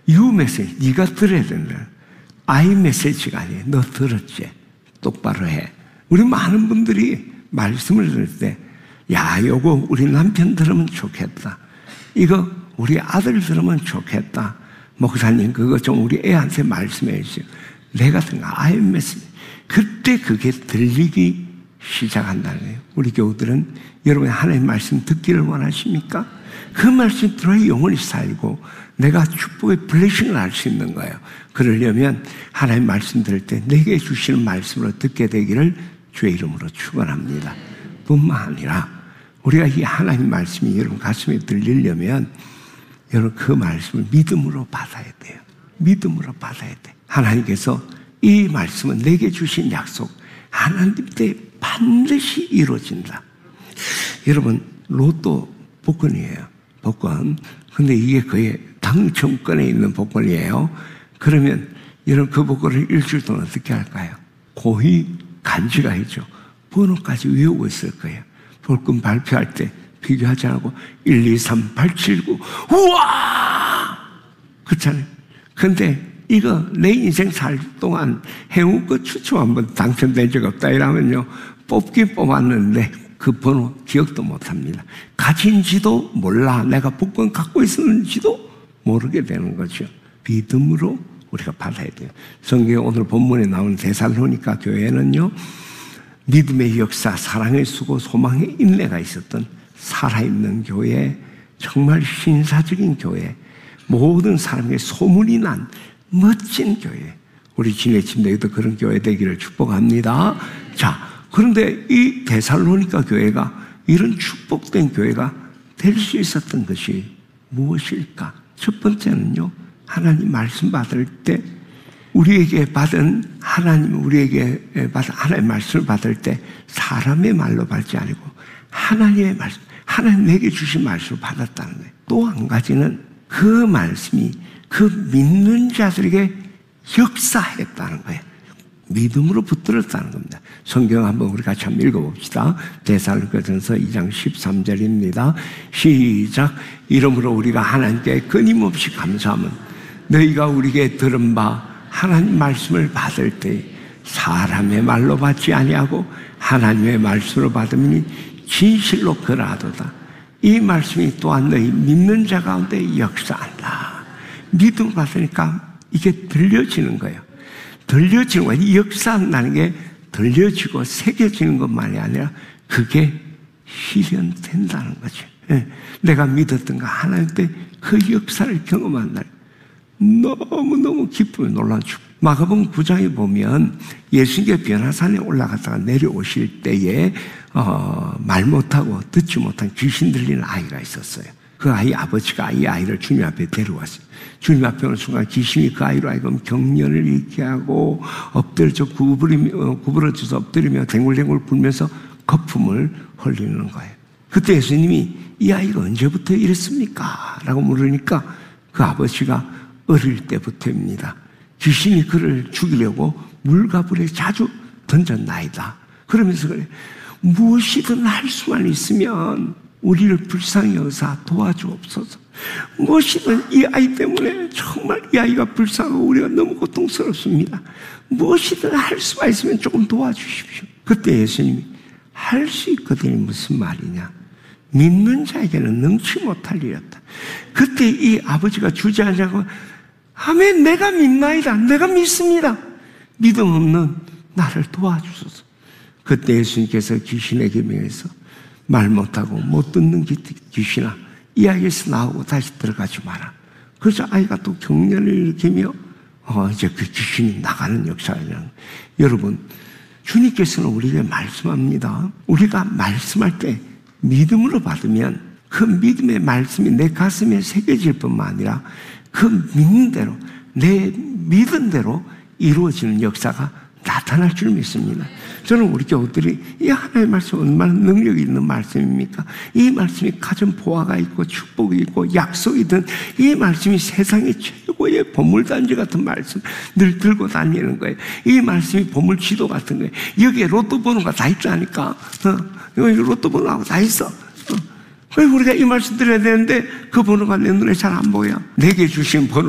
You 메시지, 네가 들어야 된다. I 메시지가 아니에요. 너 들었지? 똑바로 해. 우리 많은 분들이 말씀을 들을 때, 야, 요거 우리 남편 들으면 좋겠다. 이거 우리 아들 들으면 좋겠다. 목사님, 그거 좀 우리 애한테 말씀해 주세요. 내가 듣는 I 메시지. 그때 그게 들리기 시작한다는 거예요. 우리 교우들은 여러분 하나님의 말씀 듣기를 원하십니까? 그 말씀 들어야 영혼이 살고 내가 축복의 블레싱을 알 수 있는 거예요. 그러려면 하나님 말씀 들을 때 내게 주시는 말씀으로 듣게 되기를 주의 이름으로 축원합니다. 뿐만 아니라 우리가 이 하나님 말씀이 여러분 가슴에 들리려면 여러분 그 말씀을 믿음으로 받아야 돼요. 믿음으로 받아야 돼. 하나님께서 이 말씀은 내게 주신 약속 하나님 때 반드시 이루어진다. 여러분 로또 복권이에요. 복권. 근데 이게 거의 당첨권에 있는 복권이에요. 그러면 여러분 그 복권을 일주일 동안 어떻게 할까요? 고이 간직하죠. 번호까지 외우고 있을 거예요. 복권 발표할 때 비교하지 않고 1, 2, 3, 8, 7, 9 우와! 그렇잖아요. 근데 이거 내 인생 살 동안 해운 거 추첨 한번 당첨된 적 없다 이러면요. 뽑긴 뽑았는데 그 번호 기억도 못합니다. 가진지도 몰라. 내가 복권 갖고 있었는지도 모르게 되는 거죠. 믿음으로 우리가 받아야 돼요. 성경에 오늘 본문에 나오는 데살로니가 교회는요. 믿음의 역사, 사랑의 수고, 소망의 인내가 있었던 살아있는 교회, 정말 신사적인 교회, 모든 사람에게 소문이 난 멋진 교회. 우리 진해침대에도 그런 교회 되기를 축복합니다. 자, 그런데 이 데살로니가 교회가 이런 축복된 교회가 될 수 있었던 것이 무엇일까? 첫 번째는요, 하나님 말씀 받을 때 우리에게 받은 하나님의 말씀을 받을 때 사람의 말로 받지 아니고 하나님의 말씀, 하나님 내게 주신 말씀을 받았다는 거예요. 또 한 가지는 그 말씀이 그 믿는 자들에게 역사했다는 거예요. 믿음으로 붙들었다는 겁니다. 성경 한번 우리 같이 한번 읽어봅시다. 데살로니가전서 2장 13절입니다. 시작. 이러므로 우리가 하나님께 끊임없이 감사하면 너희가 우리에게 들은 바 하나님 말씀을 받을 때 사람의 말로 받지 아니하고 하나님의 말씀으로 받으니 진실로 그러하도다. 이 말씀이 또한 너희 믿는 자 가운데 역사한다. 믿음을 받으니까 이게 들려지는 거예요. 들려지는 거예요. 이 역사한다는 게 들려지고 새겨지는 것만이 아니라 그게 실현된다는 거죠. 내가 믿었던 거 하나님 때 그 역사를 경험한다. 너무너무 기쁨에 놀라운 축복. 마가복음 9장에 보면 예수님께 변화산에 올라갔다가 내려오실 때에 말 못하고 듣지 못한 귀신 들리는 아이가 있었어요. 그 아이 아버지가 이 아이를 주님 앞에 데려왔어요. 주님 앞에 오는 순간 귀신이 그 아이로 하여금 경련을 일으키게 하고 엎드려져 구부러져서 엎드리며 댕굴댕굴 굴면서 거품을 흘리는 거예요. 그때 예수님이 이 아이가 언제부터 이랬습니까? 라고 물으니까 그 아버지가 어릴 때부터입니다. 귀신이 그를 죽이려고 물과 불에 자주 던졌나이다. 그러면서 그래. 무엇이든 할 수만 있으면 우리를 불쌍히 여사 도와주옵소서. 무엇이든 이 아이 때문에 정말 이 아이가 불쌍하고 우리가 너무 고통스럽습니다. 무엇이든 할 수만 있으면 조금 도와주십시오. 그때 예수님이 할 수 있거든요. 무슨 말이냐. 믿는 자에게는 능치 못할 일이었다. 그때 이 아버지가 주저하자고 아멘, 내가 믿나이다. 내가 믿습니다. 믿음 없는 나를 도와주소서. 그때 예수님께서 귀신에게 명해서 말 못하고 못 듣는 귀신아, 이 아이에서 나오고 다시 들어가지 마라. 그래서 아이가 또 경련을 일으키며 이제 그 귀신이 나가는 역사가 일어나는 거예요. 여러분, 주님께서는 우리에게 말씀합니다. 우리가 말씀할 때 믿음으로 받으면 그 믿음의 말씀이 내 가슴에 새겨질 뿐만 아니라 그 믿는 대로, 내 믿은 대로 이루어지는 역사가 나타날 줄 믿습니다. 저는 우리 교우들이 이 하나님의 말씀 얼마나 능력이 있는 말씀입니까? 이 말씀이 가진 보화가 있고 축복이 있고 약속이든 이 말씀이 세상의 최고의 보물단지 같은 말씀 늘 들고 다니는 거예요. 이 말씀이 보물지도 같은 거예요. 여기에 로또 번호가 다 있다니까. 여기 로또 번호하고 다 있어. 왜 우리가 이 말씀 드려야 되는데 그 번호가 내 눈에 잘 안 보여. 내게 주신 번호